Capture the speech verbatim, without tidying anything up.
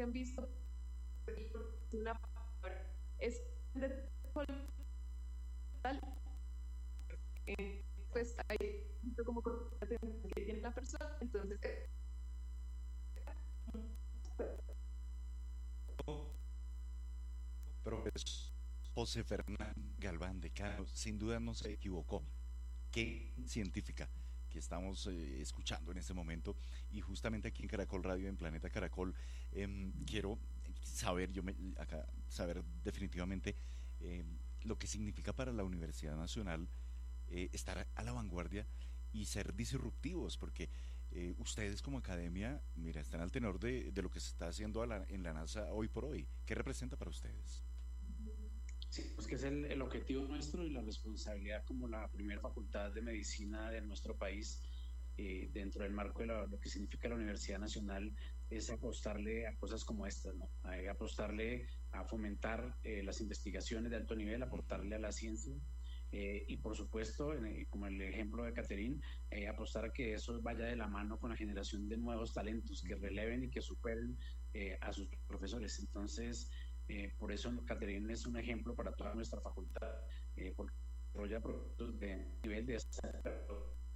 han visto una palabra es de tal, eh, pues hay como que tiene la persona, entonces eh, Profesor José Fernán Galván de Cano, sin duda no se equivocó. Qué científica que estamos eh, escuchando en este momento y justamente aquí en Caracol Radio, en Planeta Caracol, eh, quiero saber, yo me, acá, saber definitivamente eh, lo que significa para la Universidad Nacional eh, estar a la vanguardia y ser disruptivos, porque eh, ustedes como academia, mira, están al tenor de, de lo que se está haciendo a la, en la NASA hoy por hoy. ¿Qué representa para ustedes? Sí, pues que es el, el objetivo nuestro y la responsabilidad como la primera facultad de medicina de nuestro país, eh, dentro del marco de la- lo que significa la Universidad Nacional, es apostarle a cosas como estas, ¿no? A, eh, apostarle a fomentar eh, las investigaciones de alto nivel, Ujú. aportarle a la ciencia. Eh, y por supuesto, en el- como el ejemplo de Caterín, eh, apostar a que eso vaya de la mano con la generación de nuevos talentos que Ujú. releven y que superen eh, a sus profesores. Entonces, eh, por eso Caterina es un ejemplo para toda nuestra facultad, eh, porque desarrolla productos de nivel de